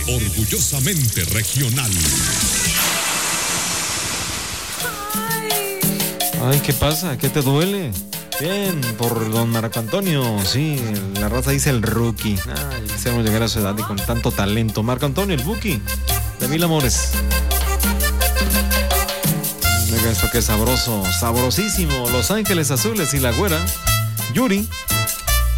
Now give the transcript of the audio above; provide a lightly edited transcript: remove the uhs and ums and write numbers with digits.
Orgullosamente regional. Ay, ¿qué pasa? ¿Qué te duele? Bien, por don Marco Antonio. Sí, la raza dice el rookie. Ay, quisiéramos llegar a su edad y con tanto talento. Marco Antonio, el Buki, de Mil Amores. Mira esto que es sabroso, sabrosísimo. Los Ángeles Azules y la Güera. Yuri.